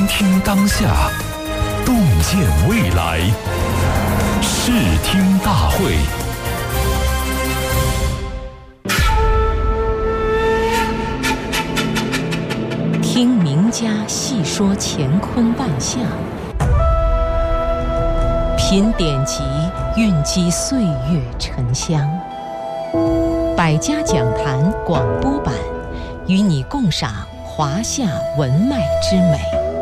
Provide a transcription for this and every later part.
听当下，洞见未来。视听大会。 听名家细说乾坤万象，品典籍蕴积岁月沉香。百家讲坛广播版，与你共赏华夏文脉之美。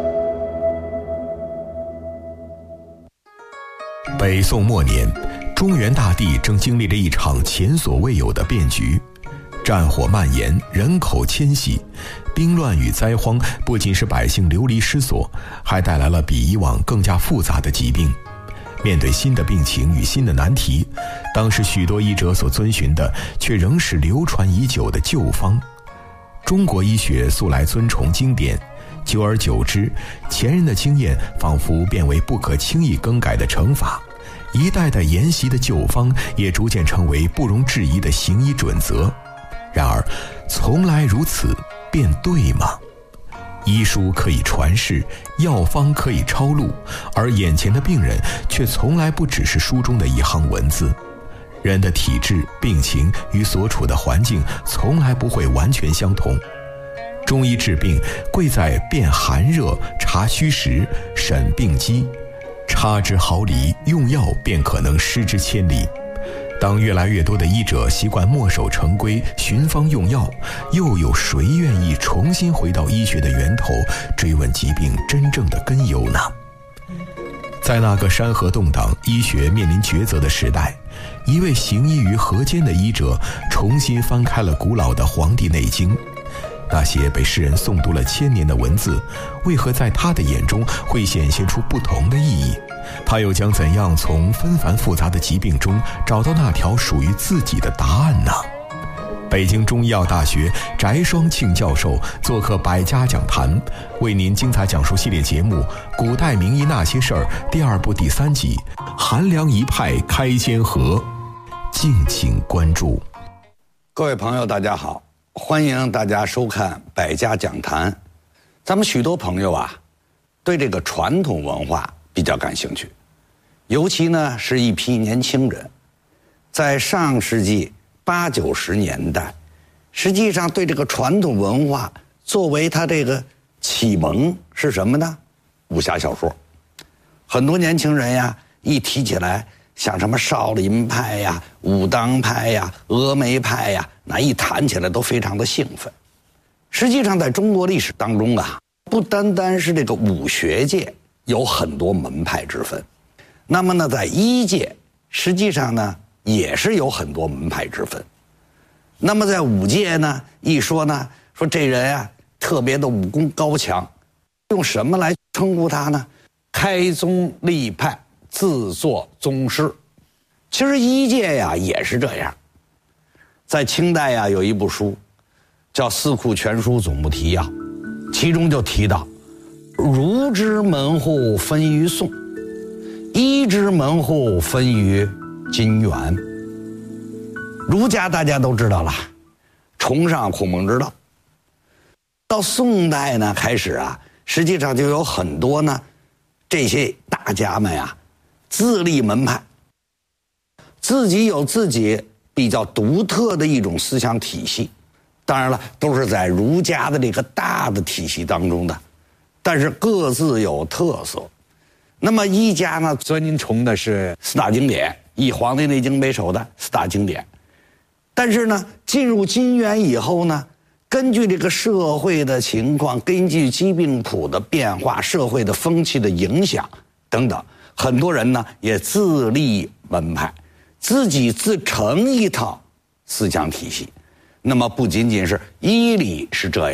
北宋末年，中原大地正经历着一场前所未有的变局。战火蔓延，人口迁徙，兵乱与灾荒不仅使百姓流离失所，还带来了比以往更加复杂的疾病。面对新的病情与新的难题，当时许多医者所遵循的却仍是流传已久的旧方。中国医学素来尊崇经典，久而久之，前人的经验仿佛变为不可轻易更改的成法，一代代沿袭的旧方也逐渐成为不容置疑的行医准则。然而，从来如此，便对吗？医书可以传世，药方可以抄录，而眼前的病人却从来不只是书中的一行文字。人的体质、病情与所处的环境从来不会完全相同。中医治病贵在辨寒热、察虚实、审病机，差之毫厘，用药便可能失之千里。当越来越多的医者习惯墨守成规、寻方用药，又有谁愿意重新回到医学的源头，追问疾病真正的根由呢？在那个山河动荡、医学面临抉择的时代，一位行医于河间的医者重新翻开了古老的《黄帝内经》。那些被世人诵读了千年的文字，为何在他的眼中会显现出不同的意义？他又将怎样从纷繁复杂的疾病中找到那条属于自己的答案呢？北京中医药大学翟双庆教授做客百家讲坛，为您精彩讲述系列节目《古代名医那些事儿》第2部第3集《韩梁一派开先河》，敬请关注。 各位朋友大家好，欢迎大家收看百家讲坛。咱们许多朋友啊，对这个传统文化比较感兴趣，尤其呢是一批年轻人，在上世纪80、90年代，实际上对这个传统文化作为他这个启蒙是什么呢？武侠小说。很多年轻人呀，一提起来像什么少林派呀、武当派呀、峨眉派呀，那一谈起来都非常的兴奋。实际上在中国历史当中啊，不单单是这个武学界有很多门派之分，那么呢，在医界实际上呢也是有很多门派之分。那么在武界呢，一说呢，说这人啊特别的武功高强，用什么来称呼他呢？开宗立派，自作宗师。其实医界呀也是这样。在清代呀有一部书叫《四库全书总目提要》，其中就提到，儒之门户分于宋，医之门户分于金元。儒家大家都知道了，崇尚孔孟之道。到宋代呢开始啊，实际上就有很多呢这些大家们呀自立门派，自己有自己比较独特的一种思想体系。当然了，都是在儒家的这个大的体系当中的，但是各自有特色。那么医家呢，尊崇的是四大经典，以《黄帝内经》为首的四大经典。但是呢，进入金元以后呢，根据这个社会的情况，根据疾病谱的变化、社会的风气的影响等等，很多人呢也自立门派，自己自成一套思想体系。那么不仅仅是医理是这样。